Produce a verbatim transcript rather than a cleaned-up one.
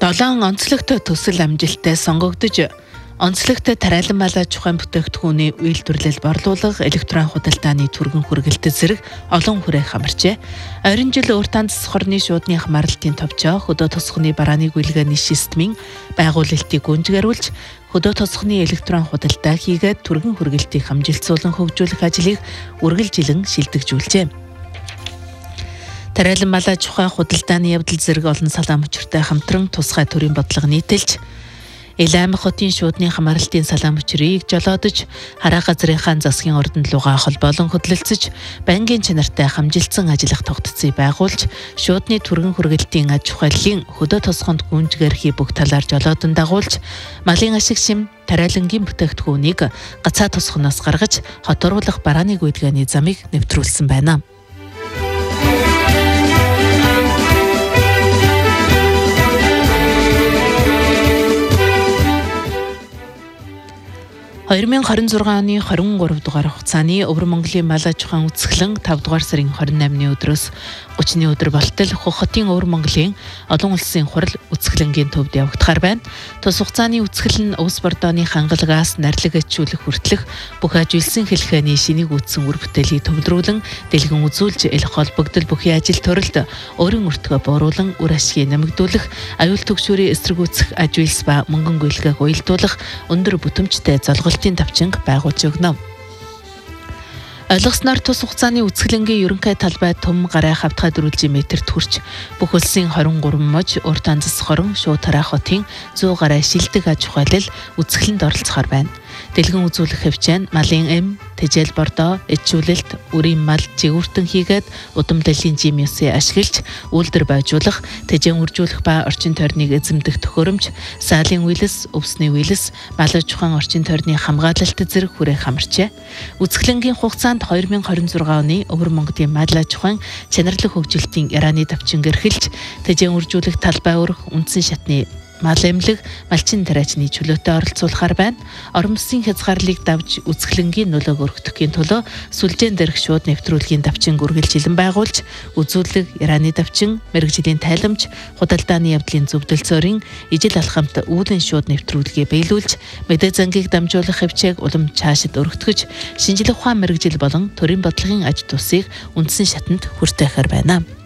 долоон онцлогтой төсөл амжилттай сонгогдож, онцлогтой тариалан малаа чухайн бүтээгдэхүүний үйлдвэрлэл борлуулах электрон худалдааны түргэн хүргэлтэд зэрэг олон хүрээх хамарчээ. Ойрын жил Уртан засах орны шуудны хамаарлалтын товчоо хөдөө тосгоны барааны гүйлгээний системийн байгуулалтыг гүнзгийрүүлж, хөдөө тосгоны электрон худалдаа хийгээд түргэн хүргэлтийг хамжилтсуулан хөгжүүлэх ажлыг үргэлжилэн шилдэгжүүлжээ. Тариалан малаа чухай худалдааны явдал зэрэг олон салаан мөчөртэй хамтран тусгай төрийн бодлого нийтэлж, Илэм хотын шуудны хамаарлалтын салаан мөчрийг жолоодож, хараа газрынхаа засгийн ордонд лугаа холбоолон хөдлөлцөж, байнгын чанартай хамжилтсан ажиллах тогтцыг байгуулж, шуудны түргэн хүргэлтийн аж ахуйлын хөдөө тосгонд гүнзгийрхий бүх талаар жолоодон дагуулж, малын ашиг шим тариалангийн бүтээгдэхүүнийг гацаа тосгоноос гаргаж, хот оруулах барааны гүйдгээний замыг нэвтрүүлсэн байна. хоёр мянган хорин зургаан оны хорин гурав дугаар хугацааны Өвөр Монголын мал аж ахуйн үзэсгэлэн тавь дугаар сарын хорин наймны өдрөөс гуравны өдөр болтол Хөх хотын Өвөр Монголын олон улсын хурал үзэсгэлэнгийн төвд явагдахаар байна. Тус хугацааны үзэсгэлэн өвс бордооны хангалагаас нарилга ачуулах хүртэлх бүх ажилсан хэлхээний шинийг үүссэн үр бүтээлийг төвлөрүүлэн дэлгэн үзүүлж эл холбогдол бүхий ажил төрөлд өөрийн өртгөө бууруулан үр ашгийг нэмэгдүүлэх, аюул төгшүүрийн эсрэгүүцэх ажилс ба мөнгөн гүйлгээг уялдуулах өндөр бүтэмжтэй золголтын давчинг байгуулж өгнө. Ойлгосноор тус хугацааны үзэсгэлэнгийн ерөнхий талбай том гараа хавтгай дөрвөлжин метрт хүрч, бүх улсын хорин гурван мож, Уртан засах орон, Шууд Хараа хотын зуун гараа шилдэг аж ахуйлал үзэсгэлэнд оролцохоор байна. Дэлгэн үзүүлэх хвчээн малын эм, тэжээл бордоо, ичүүлэлт, үрийн мал жигүүртэн хийгээд удамдлалын жимээсээ ашиглаж үйлдвэр байжуулах, тэжээн үржүүлэх ба орчин тойрныг эзэмдэх төхөөрөмж, саалын үйлс, өвсний үйлс, мал аж ахуйн орчин тойрны хамгаалалт зэрэг хүрээх хамарчээ. Үзэсгэлэнгийн хугацаанд хоёр мянган хорин зургаан оны Өвөр Монголын мал аж ахуйн чанарлаг хөгжилтийн Ираны давчин гэрхэлж, тэжээн үржүүлэх талбай өрх үндсэн шатны мал эмнэлэг, малчин тариачны чөлөөтэй оролцуулахаар байна. Орон засгийн хязгаарлалыг давж үзэсгэлэнгийн нөлөөг өргөдөхийн төлөө сүлжээн дээрх шууд нэвтрүүлгийн давчин үргэлжилэн байгуулж, үзүүлэг, Ираны давчин, мэрэгжлийн тайламж, худалдааны явдлын зөвдөлцөөрийн ижил алхамт үүлэн шууд нэвтрүүлгээ биелүүлж, мэдээ зангийг дамжуулах хвчээг улам цаашид өргөтгөж, шинжлэх ухаан мэрэгжил болон төрийн бодлогын аж тусыг үндсэн шатанд хүртээхээр байна.